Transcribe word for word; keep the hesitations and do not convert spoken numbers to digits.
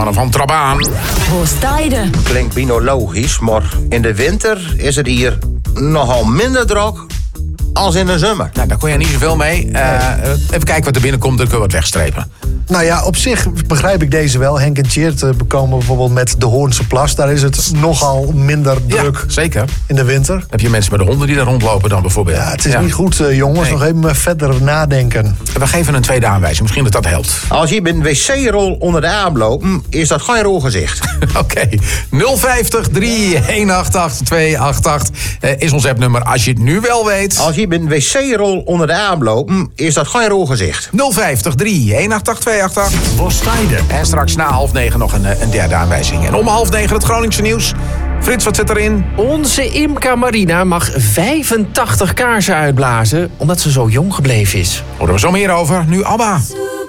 mannen van Trabaan. Hoostijden. Klinkt bijna logisch, maar in de winter is het hier nogal minder druk als in de zomer. Nou, daar kon je niet zoveel mee. Uh, even kijken wat er binnenkomt, dan kunnen we wat wegstrepen. Nou ja, op zich begrijp ik deze wel. Henk en Tjeerd komen bijvoorbeeld met de Hoornse Plas. Daar is het nogal minder druk ja, zeker. In de winter. Heb je mensen met de honden die daar rondlopen dan bijvoorbeeld? Ja, het is ja. niet goed, uh, jongens. Nee. Nog even verder nadenken. We geven een tweede aanwijzing. Misschien dat dat helpt. Als je met een wc-rol onder de arm loopt, is dat geen rolgezicht. Oké. Okay. nul vijftig, drie een acht acht, twee acht acht uh, is ons appnummer als je het nu wel weet. Als je met een wc-rol onder de arm loopt, is dat geen rolgezicht. nul vijftig, drie een acht acht, twee acht acht. Hoostijden. En straks na half negen nog een, een derde aanwijzing. En om half negen het Groningse nieuws. Frits, wat zit erin? Onze Imca Marina mag vijfentachtig kaarsen uitblazen, omdat ze zo jong gebleven is. Horen we zo meer over. Nu ABBA.